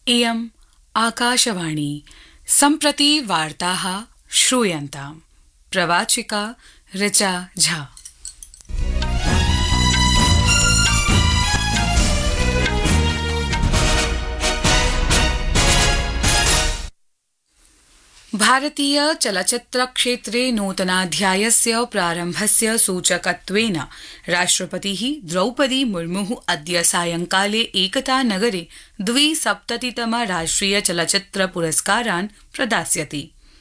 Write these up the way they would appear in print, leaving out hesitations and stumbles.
इयम् आकाशवाणी सम्प्रति वार्ताः श्रूयन्ताम्। प्रवाचिका ऋचा झा। भारतीय चलच्चित्रक्षेत्रे नूतनाध्यायस्य प्रारम्भस्य सूचकत्वेन राष्ट्रपतिः द्रौपदी मुर्मुः अद्य सायंकाले एकतानगरे 72तम राष्ट्रिय चलच्चित्र पुरस्कारान् प्रदास्यति।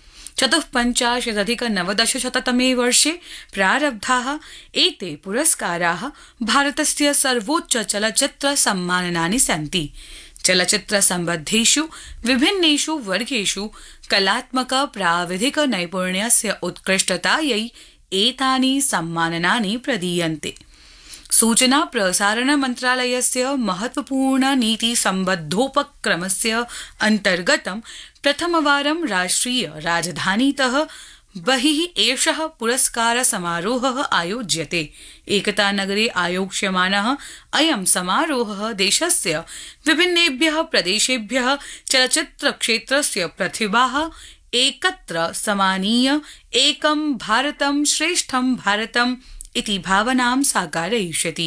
54,90-तमे वर्षे प्रारब्धाः एते पुरस्काराः भारतस्य सर्वोच्च चलच्चित्र सम्माननानि सन्ति। चलच्चित्र सम्बद्धेषु विभिन्नेषु वर्गेषु कलात्मक प्राविधिक नैपुण्यस्य उत्कृष्टतायै एतानि सम्माननानि प्रदीयन्ते। सूचना प्रसारण मन्त्रालयस्य महत्वपूर्ण नीति सम्बद्धोपक्रमस्य अन्तर्गतं प्रथमवारं राष्ट्रिय राजधानीतः बहिः एषः पुरस्कार समारोहः आयोज्यते। एकतानगरे आयोक्ष्यमानः अयं समारोहः देशस्य विभिन्नेभ्यः प्रदेशेभ्यः चलच्चित्रक्षेत्रस्य प्रतिभाः एकत्र समानीय एकं भारतं श्रेष्ठं भारतम् इति भावनां साकारयिष्यति।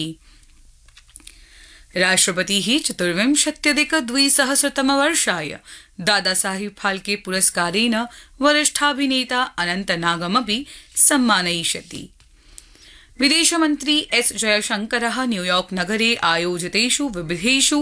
राष्ट्रपतिः 24,200-तमवर्षाय दादासाहेब फाल्के पुरस्कारेण वरिष्ठाभिनेता अनन्तनागमपि सम्मानयिष्यति। विदेशमन्त्री एस जयशंकरः न्यूयॉर्क नगरे आयोजितेषु विविधेषु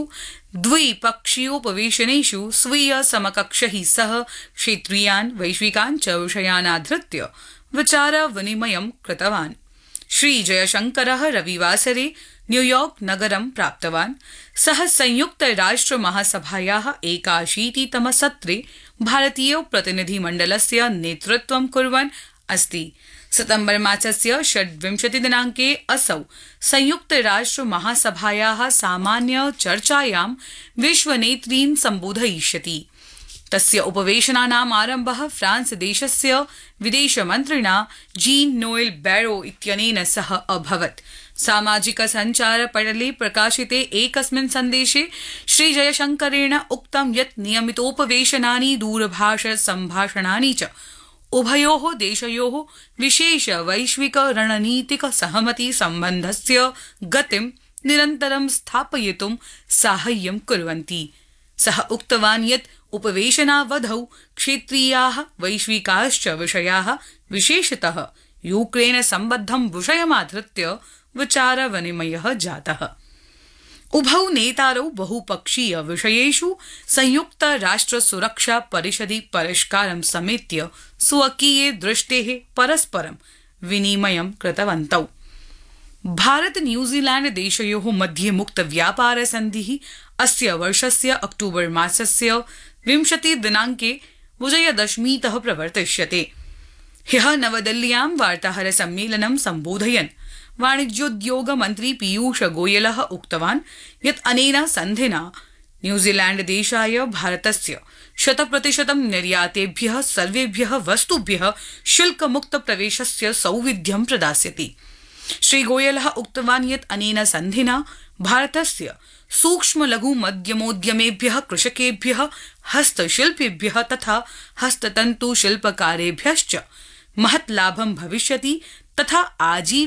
द्विपक्षीयोपवेशनेषु स्वीय समकक्षैः सह क्षेत्रीयान् वैश्विकान् च विषयान् आधृत्य विचार विनिमयं कृतवान्। श्री जयशंकरः रविवासरे न्यूयॉर्क नगरं प्राप्तवान्। सः संयुक्त राष्ट्र महासभायाः 81तम सत्रे भारतीय प्रतिनिधिमण्डलस्य नेतृत्वं कुर्वन् अस्ति। सितम्बर मासस्य 26 दिनाङ्के असौ संयुक्त राष्ट्र महासभायाः सामान्य चर्चायां विश्वनेतॄन् सम्बोधयिष्यति। तस्य उपवेशनानाम् आरम्भः फ्रांस देशस्य विदेशमन्त्रिणा जीन नोएल बैरो इत्यनेन सह अभवत्। सामाजिक संचार पटले प्रकाशिते एकस्मिन् सन्देशे श्री जयशंकरेण उक्तं यत् नियमितोपवेशनानि दूरभाष सम्भाषणानि च उभयोः देशयोः विशेष वैश्विक रणनीतिक सहमति सम्बन्धस्य गतिं निरन्तरं स्थापयितुं साहाय्यं कुर्वन्ति। सः उक्तवान् यत् उपवेशनावधौ क्षेत्रीयाः वैश्विकाश्च विषयाः विशेषतः यूक्रेन सम्बद्धं विषयमाधृत्य विचार विनिमयः जातः। उभौ नेतारौ बहुपक्षीय विषयेषु संयुक्त राष्ट्र सुरक्षा परिषदि परिष्कारं समेत्य स्वकीये दृष्टेः परस्परं विनिमयं कृतवन्तौ। भारत न्यूजीलैंड देशयोः मध्ये मुक्त व्यापार सन्धिः अस्य वर्षस्य अक्टोबर मासस्य 20 दिनाङ्के विजयदशमीतः प्रवर्तिष्यते। ह्यः नवदिल्ल्यां वार्ताहर सम्मेलनं सम्बोधयन् वाणिज्योद्योग मन्त्री पीयूष गोयलः उक्तवान् यत् अनेन सन्धिना न्यूजीलैंड देशाय भारतस्य 100% निर्यातेभ्यः सर्वेभ्यः वस्तुभ्यः शुल्कमुक्त प्रवेशस्य सौविध्यं प्रदास्यति। श्री गोयलः उक्तवान् यत् अनेन सन्धिना भारतस्य सूक्ष्म लघु मध्यमोद्यमेभ्यः कृषकेभ्यः हस्तशिल्पिभ्यः तथा हस्ततन्तु शिल्पकारेभ्यश्च महत् लाभं भविष्यति तथा आजीव